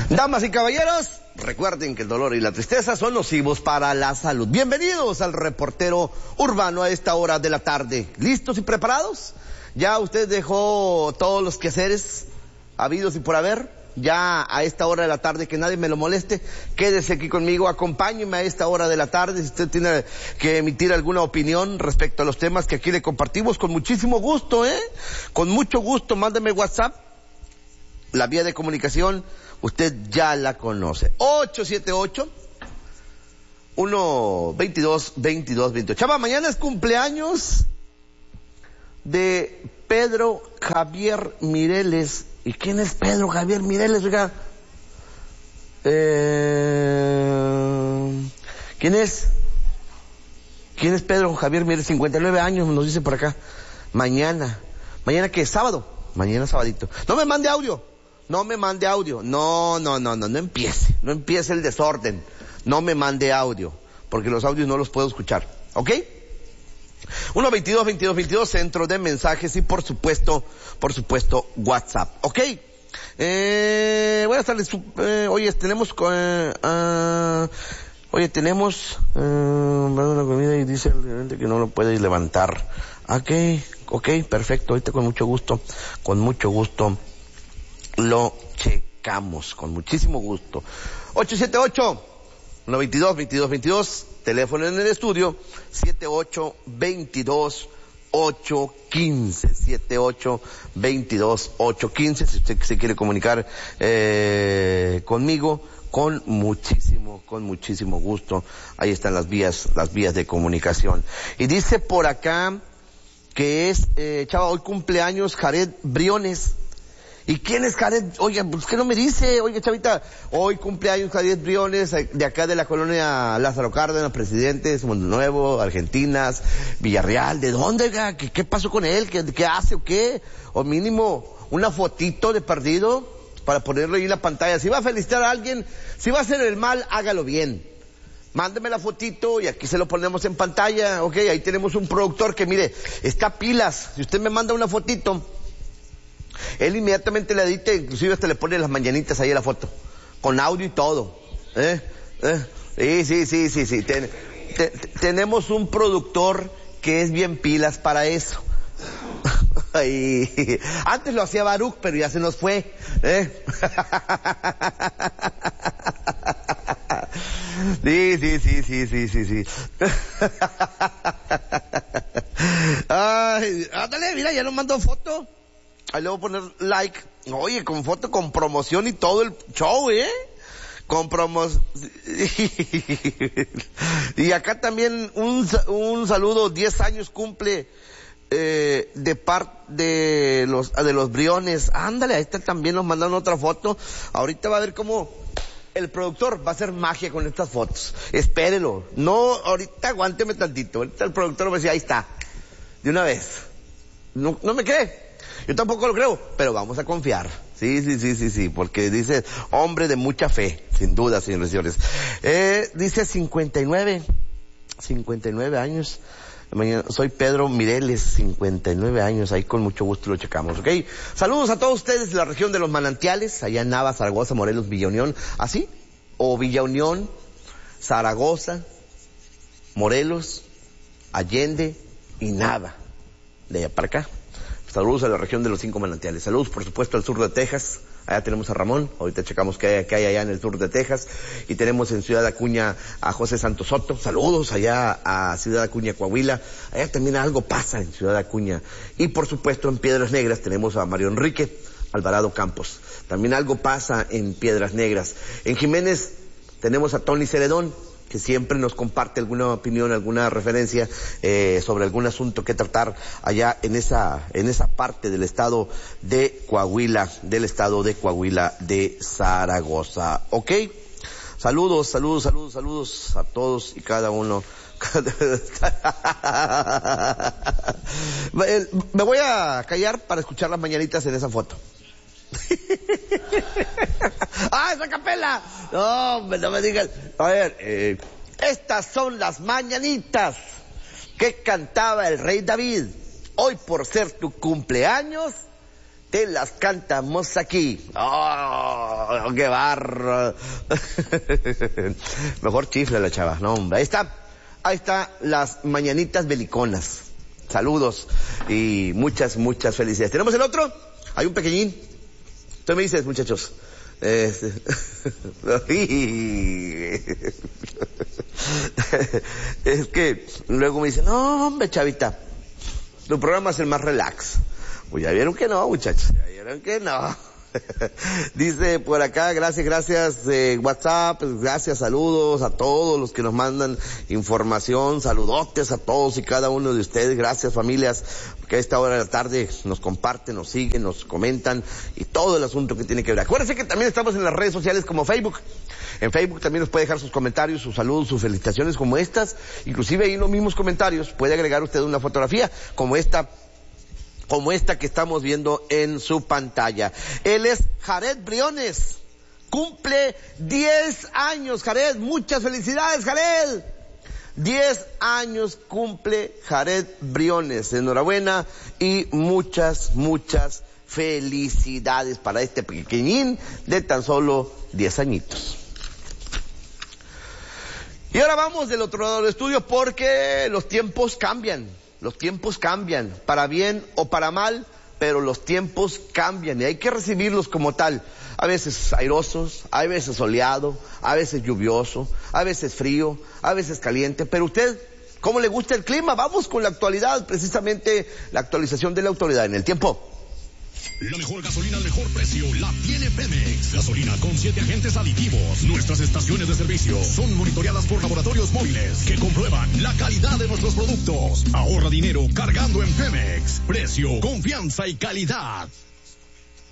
Damas y caballeros, recuerden que el dolor y la tristeza son nocivos para la salud. Bienvenidos al reportero urbano a esta hora de la tarde. ¿Listos y preparados? ¿Ya usted dejó todos los quehaceres habidos y por haber? Ya a esta hora de la tarde, que nadie me lo moleste, quédese aquí conmigo, acompáñeme a esta hora de la tarde. Si usted tiene que emitir alguna opinión respecto a los temas que aquí le compartimos, con muchísimo gusto, con mucho gusto, mándeme WhatsApp. La vía de comunicación, usted ya la conoce. 878-122-2228. Chava, mañana es cumpleaños de Pedro Javier Mireles. ¿Y quién es Pedro Javier Mireles, oiga? ¿Quién es? ¿Quién es Pedro Javier Mireles? 59 años, nos dice por acá. Mañana. ¿Mañana qué? ¿Sábado? Mañana sabadito. No me mande audio. No me mande audio. No empiece. No empiece el desorden. No me mande audio. Porque los audios no los puedo escuchar. ¿Ok? 1-22-22-22, centro de mensajes y por supuesto, WhatsApp. ¿Ok? Buenas tardes. Tenemos una comida y dice el gerente que no lo puede levantar. Ok, perfecto. Ahorita con mucho gusto lo checamos, con muchísimo gusto. 878-122-2222, teléfono en el estudio, 78-22-815, 78-22-815, si usted se quiere comunicar conmigo, con muchísimo gusto. Ahí están las vías de comunicación. Y dice por acá que es, chava, hoy cumpleaños Jared Briones. ¿Y quién es Jared? Oiga, pues ¿qué no me dice? Oiga, chavita, hoy cumpleaños Jared Briones, de acá de la colonia Lázaro Cárdenas, Presidentes, Mundo Nuevo, Argentinas, Villarreal. ¿De dónde, oiga? ¿Qué pasó con él? ¿Qué hace o qué? O mínimo una fotito de perdido para ponerlo ahí en la pantalla. Si va a felicitar a alguien, si va a hacer el mal, hágalo bien. Mándeme la fotito y aquí se lo ponemos en pantalla. Ok, ahí tenemos un productor que, mire, está pilas. Si usted me manda una fotito, él inmediatamente la edita, inclusive hasta le pone las mañanitas ahí a la foto, con audio y todo. Sí. Tenemos un productor que es bien pilas para eso. Antes lo hacía Baruch, pero ya se nos fue. Sí. Ay, ándale, mira, ya nos mandó foto. Ahí le voy a poner like. Oye, con foto, con promoción y todo el show, con promoción. Y acá también un saludo, 10 años cumple de parte de los Briones. Ándale, ahí está, también nos mandaron otra foto. Ahorita va a ver cómo el productor va a hacer magia con estas fotos. Espérelo. No, ahorita aguánteme tantito. Ahorita el productor me decía, ahí está. De una vez. No me cree. Yo tampoco lo creo, pero vamos a confiar. Sí, porque dice, hombre de mucha fe, sin duda, señores y señores. Dice 59 años. Mañana, soy Pedro Mireles, 59 años, ahí con mucho gusto lo checamos, ¿ok? Saludos a todos ustedes de la región de los Manantiales, allá en Nava, Zaragoza, Morelos, Villa Unión, ¿así? O Villa Unión, Zaragoza, Morelos, Allende y Nava, de allá para acá. Saludos a la región de los 5 manantiales. Saludos, por supuesto, al sur de Texas. Allá tenemos a Ramón. Ahorita checamos qué hay allá en el sur de Texas. Y tenemos en Ciudad Acuña a José Santos Soto. Saludos allá a Ciudad Acuña, Coahuila. Allá también algo pasa en Ciudad Acuña. Y por supuesto, en Piedras Negras tenemos a Mario Enrique Alvarado Campos. También algo pasa en Piedras Negras. En Jiménez tenemos a Tony Ceredón, que siempre nos comparte alguna opinión, alguna referencia sobre algún asunto que tratar allá en esa parte del estado de Coahuila, de Zaragoza. ¿Ok? Saludos a todos y cada uno. Me voy a callar para escuchar las mañanitas en esa foto. ¡Ah, esa capela! No me digas. A ver, estas son las mañanitas que cantaba el rey David. Hoy, por ser tu cumpleaños, te las cantamos aquí. ¡Oh! Oh, qué barro. Mejor chifle la chava. No, hombre. Ahí está las mañanitas beliconas. Saludos y muchas felicidades. ¿Tenemos el otro? Hay un pequeñín. Tú me dices, muchachos. Es que luego me dicen, no, hombre, chavita, tu programa es el más relax. Pues ya vieron que no, muchachos, ya vieron que no. Dice por acá, gracias, WhatsApp, gracias, saludos a todos los que nos mandan información, saludotes a todos y cada uno de ustedes, gracias familias, porque a esta hora de la tarde nos comparten, nos siguen, nos comentan y todo el asunto que tiene que ver. Acuérdense que también estamos en las redes sociales como Facebook. En Facebook también nos puede dejar sus comentarios, sus saludos, sus felicitaciones como estas, inclusive ahí en los mismos comentarios puede agregar usted una fotografía como esta que estamos viendo en su pantalla. Él es Jared Briones. Cumple 10 años, Jared. Muchas felicidades, Jared. 10 años cumple Jared Briones. Enhorabuena y muchas felicidades para este pequeñín de tan solo 10 añitos. Y ahora vamos del otro lado del estudio porque los tiempos cambian. Los tiempos cambian, para bien o para mal, pero los tiempos cambian y hay que recibirlos como tal. A veces airosos, a veces soleado, a veces lluvioso, a veces frío, a veces caliente. Pero usted, ¿cómo le gusta el clima? Vamos con la actualidad, precisamente la actualización de la autoridad en el tiempo. La mejor gasolina al mejor precio la tiene Pemex. Gasolina con 7 agentes aditivos. Nuestras estaciones de servicio son monitoreadas por laboratorios móviles que comprueban la calidad de nuestros productos. Ahorra dinero cargando en Pemex. Precio, confianza y calidad.